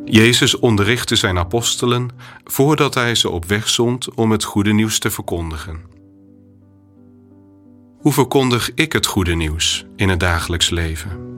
Jezus onderrichtte zijn apostelen voordat hij ze op weg zond om het goede nieuws te verkondigen. Hoe verkondig ik het goede nieuws in het dagelijks leven?